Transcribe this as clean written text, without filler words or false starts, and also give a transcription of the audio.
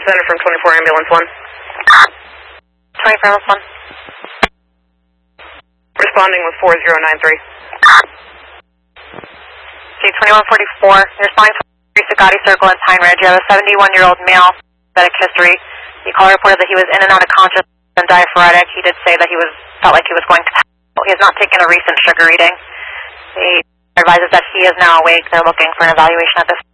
Center from 24 Ambulance 1. 24 Ambulance 1. Responding with 4093. Okay, 2144. You're responding to Sagatti Circle in Pine Ridge. You have a 71-year-old male, diabetic history. The caller reported that he was in and out of consciousness and diaphoretic. He did say that he felt like he was going to pass. He has not taken a recent sugar reading. He advises that he is now awake. They're looking for an evaluation at this